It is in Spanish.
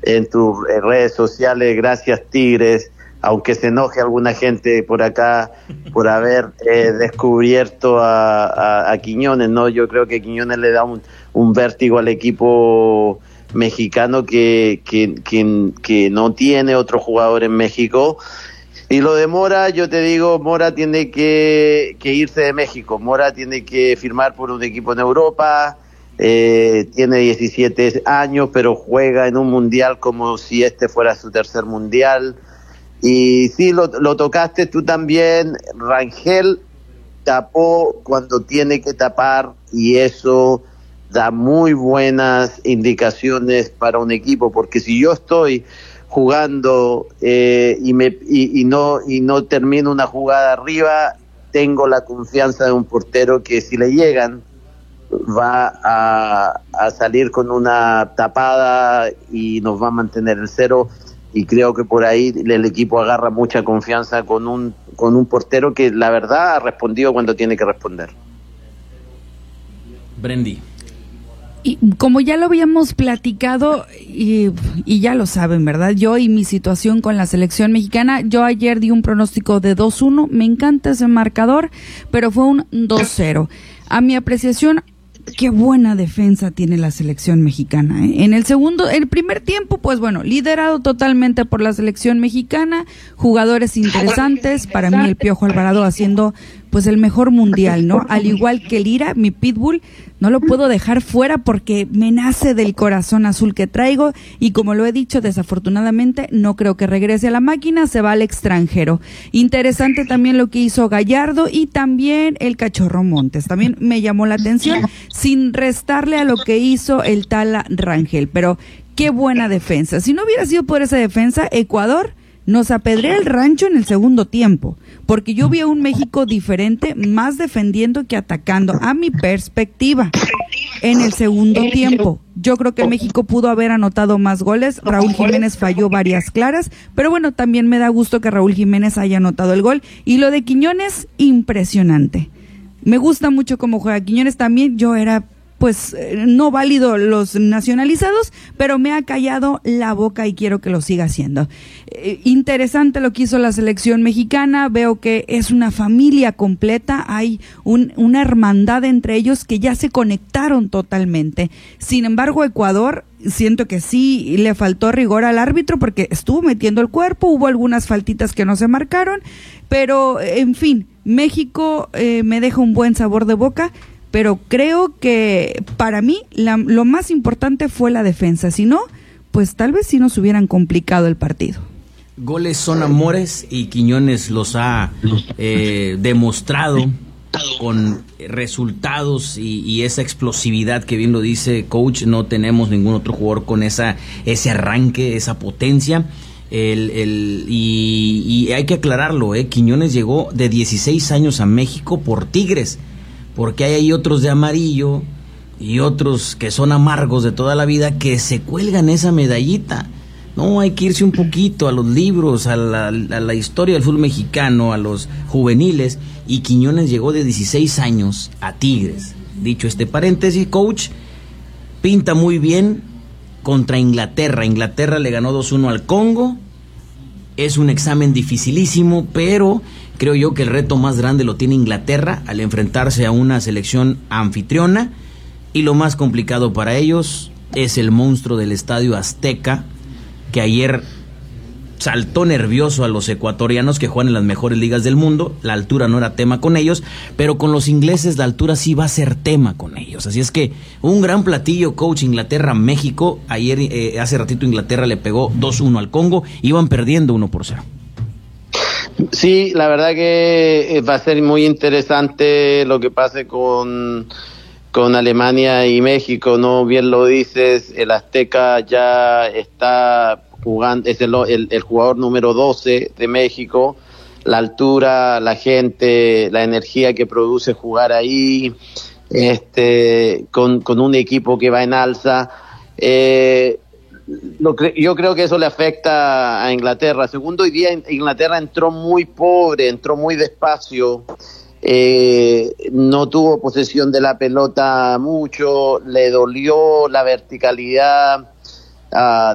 en tus redes sociales, gracias Tigres, aunque se enoje alguna gente por acá por haber descubierto a Quiñones, ¿no? Yo creo que Quiñones le da un vértigo al equipo mexicano que no tiene otro jugador en México. Y lo de Mora, yo te digo, Mora tiene que irse de México, Mora tiene que firmar por un equipo en Europa, tiene 17 años, pero juega en un mundial como si este fuera su tercer mundial. Y sí, lo tocaste tú también, Rangel tapó cuando tiene que tapar y eso da muy buenas indicaciones para un equipo, porque si yo estoy jugando y no termino una jugada arriba, tengo la confianza de un portero que si le llegan va a salir con una tapada y nos va a mantener el cero, y creo que por ahí el equipo agarra mucha confianza con un portero que la verdad ha respondido cuando tiene que responder. Brendy. Y como ya lo habíamos platicado, y ya lo saben, ¿verdad? Yo y mi situación con la selección mexicana, yo ayer di un pronóstico de 2-1, me encanta ese marcador, pero fue un 2-0. A mi apreciación, qué buena defensa tiene la selección mexicana, ¿eh? En el primer tiempo, pues bueno, liderado totalmente por la selección mexicana, jugadores interesantes, para mí el Piojo Alvarado haciendo pues el mejor mundial, ¿no? Al igual que Lira, mi pitbull, no lo puedo dejar fuera porque me nace del corazón azul que traigo y como lo he dicho, desafortunadamente no creo que regrese a la máquina, se va al extranjero. Interesante también lo que hizo Gallardo y también el Cachorro Montes, también me llamó la atención, sin restarle a lo que hizo el Tala Rangel, pero qué buena defensa. Si no hubiera sido por esa defensa, Ecuador nos apedrea el rancho en el segundo tiempo, porque yo vi a un México diferente, más defendiendo que atacando, a mi perspectiva. En el segundo tiempo, yo creo que México pudo haber anotado más goles, Raúl Jiménez falló varias claras, pero bueno, también me da gusto que Raúl Jiménez haya anotado el gol, y lo de Quiñones, impresionante. Me gusta mucho cómo juega Quiñones también, yo era pues no válido los nacionalizados, pero me ha callado la boca y quiero que lo siga haciendo. Interesante lo que hizo la selección mexicana, veo que es una familia completa, hay una hermandad entre ellos que ya se conectaron totalmente. Sin embargo, Ecuador, siento que sí le faltó rigor al árbitro porque estuvo metiendo el cuerpo, hubo algunas faltitas que no se marcaron, pero en fin, México me deja un buen sabor de boca, pero creo que para mí lo más importante fue la defensa, si no, pues tal vez sí nos hubieran complicado el partido. Goles son amores y Quiñones los ha demostrado con resultados y esa explosividad que bien lo dice coach, no tenemos ningún otro jugador con ese arranque, esa potencia. Y hay que aclararlo, Quiñones llegó de 16 años a México por Tigres, porque hay ahí otros de amarillo y otros que son amargos de toda la vida que se cuelgan esa medallita. No, hay que irse un poquito a los libros, a la historia del fútbol mexicano, a los juveniles, y Quiñones llegó de 16 años a Tigres. Dicho este paréntesis, coach, pinta muy bien contra Inglaterra. Inglaterra le ganó 2-1 al Congo. Es un examen dificilísimo, pero creo yo que el reto más grande lo tiene Inglaterra al enfrentarse a una selección anfitriona, y lo más complicado para ellos es el monstruo del Estadio Azteca, que ayer saltó nervioso a los ecuatorianos que juegan en las mejores ligas del mundo. La altura no era tema con ellos, pero con los ingleses la altura sí va a ser tema con ellos. Así es que un gran platillo, coach. Inglaterra-México. Ayer, hace ratito, Inglaterra le pegó 2-1 al Congo, iban perdiendo 1-0. Sí, la verdad que va a ser muy interesante lo que pase con Alemania y México, ¿no? Bien lo dices, el Azteca ya está jugando, es el jugador número 12 de México, la altura, la gente, la energía que produce jugar ahí, con un equipo que va en alza. Yo creo que eso le afecta a Inglaterra. Segundo, hoy día Inglaterra entró muy pobre, entró muy despacio, no tuvo posesión de la pelota mucho, le dolió la verticalidad